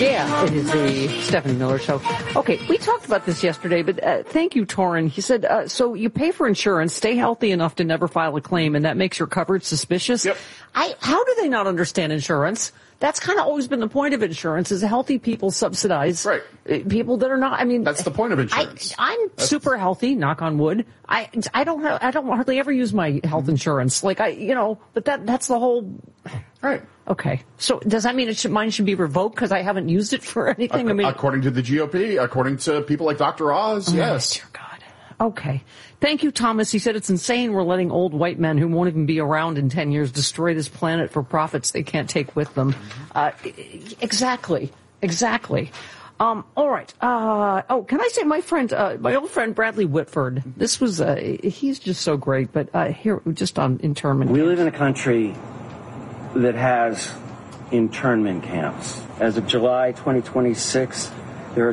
Yeah, it is the Stephanie Miller Show. Okay, we talked about this yesterday, but thank you, Torrin. He said, so you pay for insurance, stay healthy enough to never file a claim, and that makes your coverage suspicious? Yep. How do they not understand insurance? That's kind of always been the point of insurance, is healthy people subsidize people that are not. I mean, that's the point of insurance. That's super healthy, knock on wood. I don't hardly ever use my health insurance. But that's the whole. Right. Okay. So does that mean mine should be revoked because I haven't used it for anything? According to the GOP, according to people like Dr. Oz, yes. Dear God. Okay. Thank you, Thomas. He said it's insane we're letting old white men who won't even be around in 10 years destroy this planet for profits they can't take with them. Exactly. All right. Can I say my old friend Bradley Whitford, this was, he's just so great, but here, just on internment. We live in a country that has internment camps. As of July 2026, there are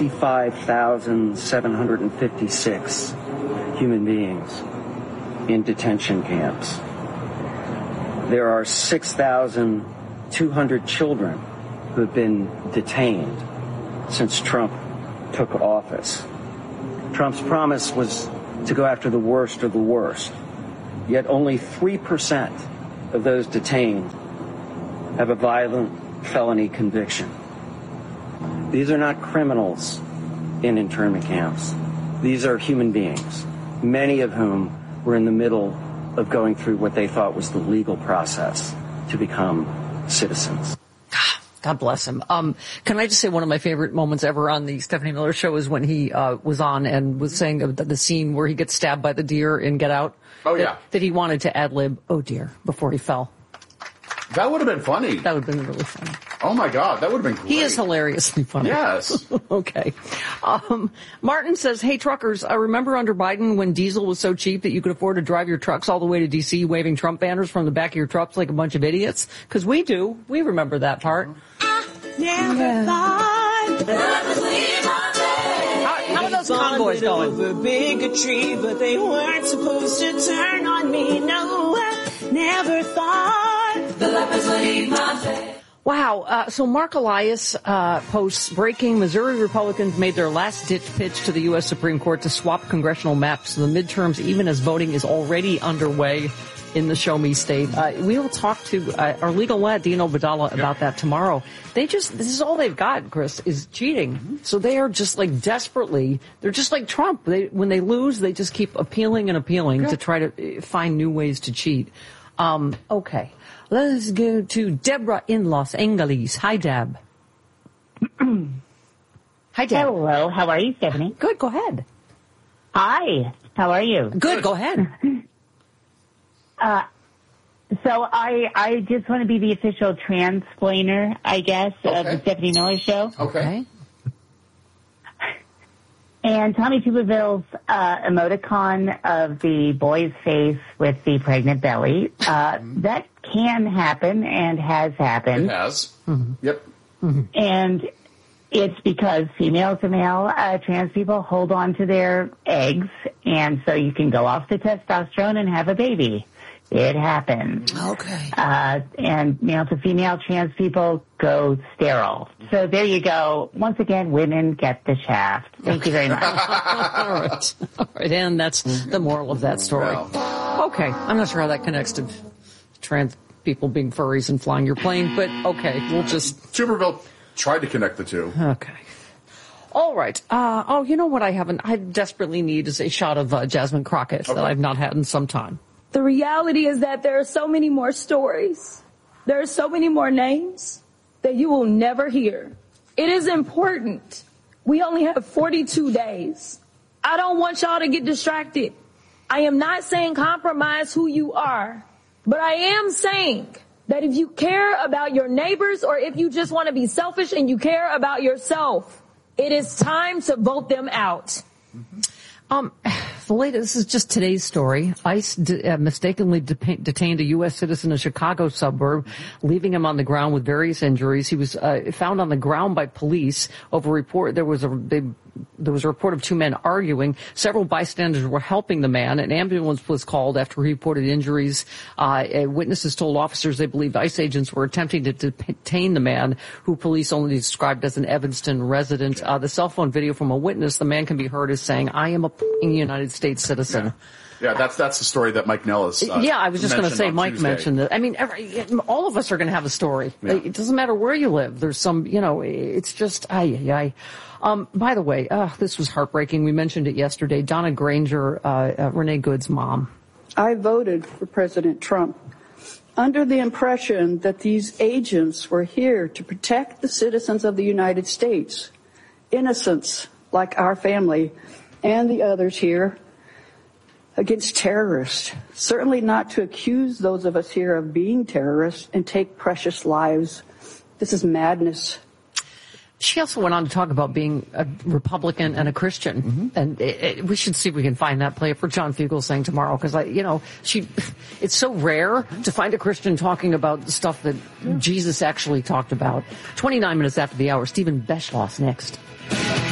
65,756 human beings in detention camps. There are 6,200 children who have been detained since Trump took office. Trump's promise was to go after the worst of the worst, yet only 3% of those detained have a violent felony conviction. These are not criminals in internment camps. These are human beings, many of whom were in the middle of going through what they thought was the legal process to become citizens. God bless him. Can I just say one of my favorite moments ever on the Stephanie Miller Show is when he was on and was saying the scene where he gets stabbed by the deer in Get Out. Oh, yeah. That he wanted to ad-lib, oh dear, before he fell. That would have been funny. That would have been really funny. Oh, my God. That would have been great. He is hilariously funny. Yes. Okay. Martin says, hey, truckers, I remember under Biden when diesel was so cheap that you could afford to drive your trucks all the way to D.C. waving Trump banners from the back of your trucks like a bunch of idiots. Because we do. We remember that part. Never thought how are those convoys going? Over bigotry, but they weren't supposed to turn on me. No, I never thought the lepers would eat my face. Wow. So Mark Elias posts, breaking, Missouri Republicans made their last-ditch pitch to the U.S. Supreme Court to swap congressional maps to the midterms, even as voting is already underway in the Show Me State. We will talk to our legal lad, Dino Badala, about that tomorrow. This is all they've got, Chris, is cheating. Mm-hmm. So they are just like desperately, they're just like Trump. When they lose, they just keep appealing to try to find new ways to cheat. Okay. Let's go to Deborah in Los Angeles. Hi, Deb. Hi, Deb. Hello. How are you, Stephanie? Good. Go ahead. Hi. How are you? Good. Go ahead. So I just want to be the official transplainer, I guess, of the Stephanie Miller Show. Okay. And Tommy Tuberville's emoticon of the boy's face with the pregnant belly, that can happen and has happened. It has. Mm-hmm. Yep. Mm-hmm. And it's because female to male trans people hold on to their eggs, and so you can go off the testosterone and have a baby. It happens. Okay. And male to female trans people go sterile. So there you go. Once again, women get the shaft. Thank you very much. All right. And that's the moral of that story. Okay. I'm not sure how that connects to trans people being furries and flying your plane, but okay. We'll just... Tuberville tried to connect the two. Okay. All right. You know what I desperately need is a shot of Jasmine Crockett that I've not had in some time. The reality is that there are so many more stories. There are so many more names that you will never hear. It is important. We only have 42 days. I don't want y'all to get distracted. I am not saying compromise who you are, but I am saying that if you care about your neighbors or if you just want to be selfish and you care about yourself, it is time to vote them out. The latest, this is just today's story. ICE mistakenly detained a U.S. citizen in a Chicago suburb, leaving him on the ground with various injuries. He was found on the ground by police over report. They there was a report of two men arguing. Several bystanders were helping the man. An ambulance was called after he reported injuries. Witnesses told officers they believed ICE agents were attempting to detain the man, who police only described as an Evanston resident. The cell phone video from a witness, the man can be heard as saying, "I am a United States citizen." Yeah, that's the story that Mike Nellis I was just going to say, Mike Tuesday. mentioned that. I mean, all of us are going to have a story. Yeah. It doesn't matter where you live. There's some, it's just, by the way, this was heartbreaking. We mentioned it yesterday. Donna Granger, Renee Good's mom. I voted for President Trump under the impression that these agents were here to protect the citizens of the United States, innocents like our family and the others here, against terrorists, certainly not to accuse those of us here of being terrorists and take precious lives. This is madness. She also went on to talk about being a Republican and a Christian. Mm-hmm. And we should see if we can find that. Play it for John Fugelsang tomorrow, because it's so rare to find a Christian talking about stuff that Jesus actually talked about. 29 minutes after the hour, Stephen Beschloss next.